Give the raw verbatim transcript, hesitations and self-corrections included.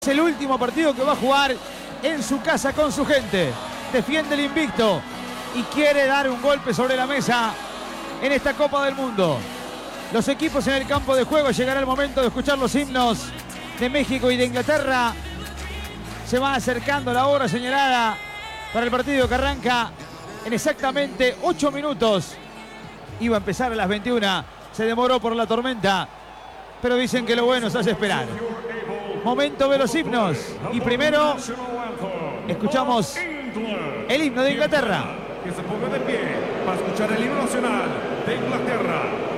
Es el último partido que va a jugar en su casa con su gente. Defiende el invicto y quiere dar un golpe sobre la mesa en esta Copa del Mundo. Los equipos en el campo de juego. Llegará el momento de escuchar los himnos de México y de Inglaterra. Se va acercando la hora señalada para el partido que arranca en exactamente ocho minutos. Iba a empezar a las veintiuna. Se demoró por la tormenta, pero dicen que lo bueno se hace esperar. Momento de los himnos. Y primero escuchamos el himno de Inglaterra. Que se ponga de pie para escuchar el himno nacional de Inglaterra.